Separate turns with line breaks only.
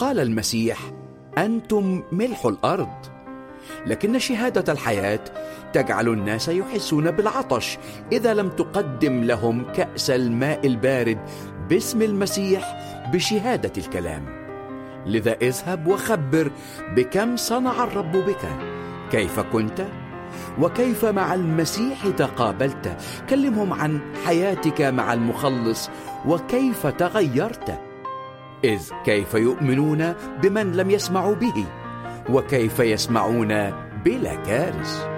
قال المسيح: أنتم ملح الأرض. لكن شهادة الحياة تجعل الناس يحسون بالعطش إذا لم تقدم لهم كأس الماء البارد باسم المسيح بشهادة الكلام. لذا اذهب وخبر بكم صنع الرب بك، كيف كنت وكيف مع المسيح تقابلت. كلمهم عن حياتك مع المخلص وكيف تغيرت. إذ كيف يؤمنون بمن لم يسمعوا به، وكيف يسمعون بلا كارث.